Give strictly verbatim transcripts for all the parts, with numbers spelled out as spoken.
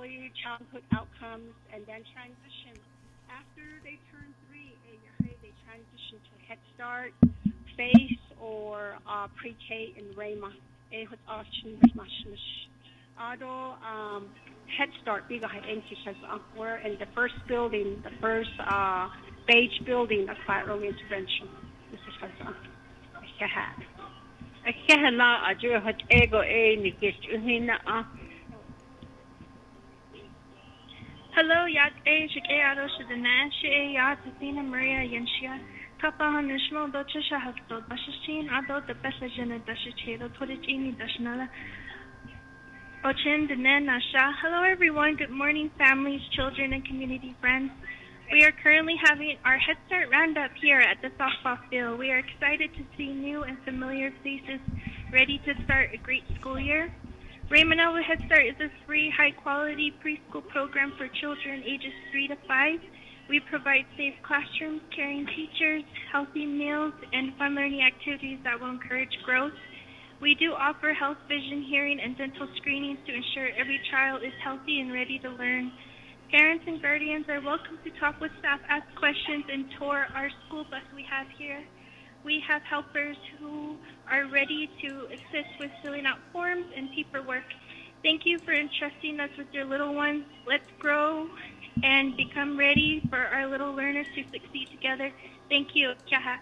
early childhood outcomes, and then transition. After they turn three, they transition to Head Start, FACE, or uh, Pre-K in Rama. Although um, Head Start, we're in the first building, the first uh, beige building of Quiet Early Intervention. This is Hazan. Hello, Yat A. Shikeado Shidana, Shea Yat, Athena Maria Yenshia, Tapa Hanishmo, Dochisha Hasto, Dashin, Ado, the Bessajana Dashichedo, Todijini Dashnala, Ochin, Danan, Nasha. Hello, everyone. Good morning, families, children, and community friends. We are currently having our Head Start Roundup here at the softball field. We are excited to see new and familiar faces ready to start a great school year. Raymond Head Start is a free, high-quality preschool program for children ages three to five. We provide safe classrooms, caring teachers, healthy meals, and fun learning activities that will encourage growth. We do offer health, vision, hearing, and dental screenings to ensure every child is healthy and ready to learn. Parents and guardians are welcome to talk with staff, ask questions, and tour our school bus we have here. We have helpers who are ready to assist with filling out forms and paperwork. Thank you for entrusting us with your little ones. Let's grow and become ready for our little learners to succeed together. Thank you.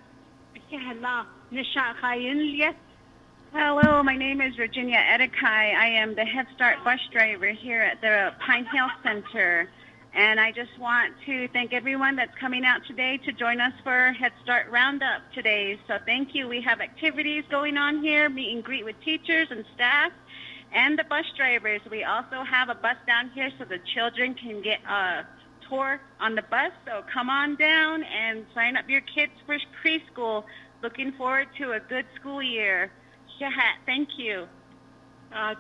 Hello, my name is Virginia Edikai. I am the Head Start bus driver here at the Pine Hill Center. And I just want to thank everyone that's coming out today to join us for Head Start Roundup today. So thank you. We have activities going on here, meet and greet with teachers and staff and the bus drivers. We also have a bus down here so the children can get a tour on the bus. So come on down and sign up your kids for preschool. Looking forward to a good school year. Shahat, thank you. Uh,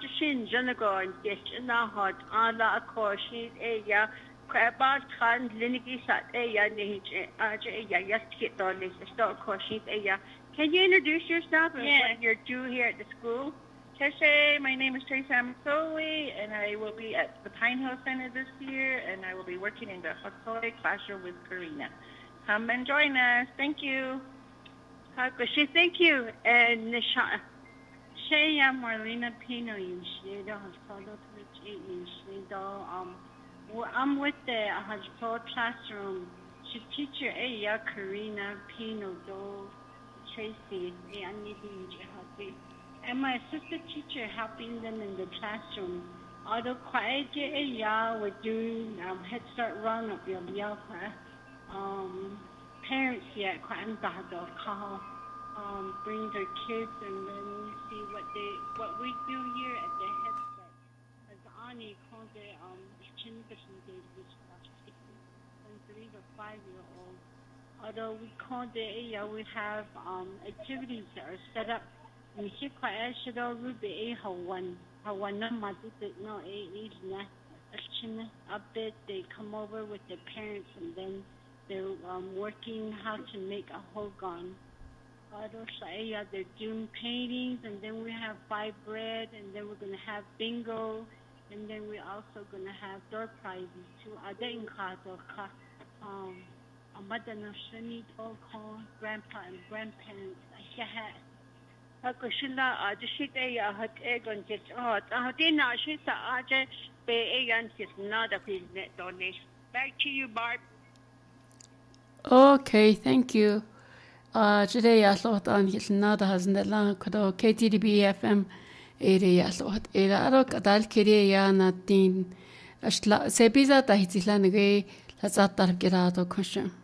About can Liniki sat a Can you introduce yourself and yeah. what you're doing here at the school? Teshe, my name is Teresa Amasoli, and I will be at the Pine Hill Center this year, and I will be working in the Hotoi classroom with Karina. Come and join us. Thank you. Hakushi, thank you. And Nisha Shaya Marlena Pino in Shido Hospital to in Shido. Um I'm with the Hajpur classroom. She teacher Aya Karina Pino Do Tracy and my assistant teacher helping them in the classroom. Although quiet Aya would do um, Head Start run up your um parents yet quite call um bring their kids and then see what they what we do here at the Head Start. As Ani called the um three to five year old. Although we call the area, we have um, activities that are set up. We should quite actually ruby a Hawan Hawan no age up there. They come over with their parents and then they're um, working how to make a hogan. Although they're doing paintings and then we have five bread and then we're gonna have bingo. And then we're also going to have door prizes too. Ada um, grandpa and grandparents. Hakushila, the shit a hot egg on just oh, Dina, she's a Aja, Bay Ayan, she's not a net donation. Back to you, Barb. Okay, thank you. Uh, today I thought on his nada has not K T D B F M. area lot era aro kadal kiri ya natin asla sebiza tahitila nge la zatar kira to khusha